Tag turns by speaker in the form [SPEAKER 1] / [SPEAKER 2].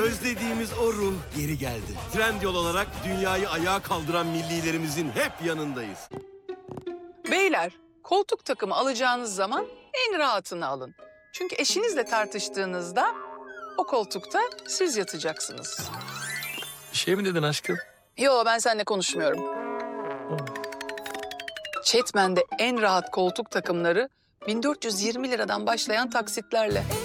[SPEAKER 1] Özlediğimiz o ruh geri geldi. Trendyol olarak dünyayı ayağa kaldıran millilerimizin hep yanındayız.
[SPEAKER 2] Beyler, koltuk takımı alacağınız zaman en rahatını alın. Çünkü eşinizle tartıştığınızda o koltukta siz yatacaksınız.
[SPEAKER 3] Bir şey mi dedin aşkım?
[SPEAKER 2] Yo, ben seninle konuşmuyorum. Chatman'de en rahat koltuk takımları 1420 liradan başlayan taksitlerle.